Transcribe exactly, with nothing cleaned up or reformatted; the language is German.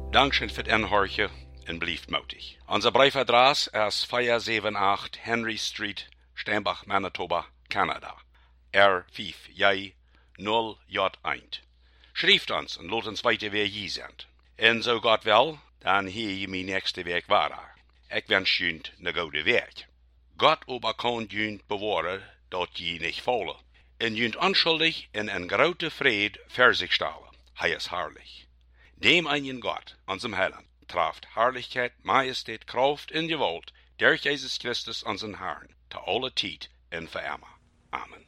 Dankeschön für den Horche en blieft mutig. Unser Briefadress ist vier sieben acht Henry Street, Steinbach, Manitoba, Kanada. R vijf J null J eins. Schrijft uns und laat ons weten wie je sind. En zo Gott will, dann hier je mijn nächste Weg weiter. Ik wens je een goede Weg. Gott aber kann je bewaren dat je nicht fallen. En je unschuldig in een grote vrede für sich stellen. Hij is herrlich. Dem einen Gott, unserem Heiland, traft Herrlichkeit, Majestät, Kraft in Gewalt, durch Jesus Christus, unseren Herrn, zu aller Zeit und für immer. Amen.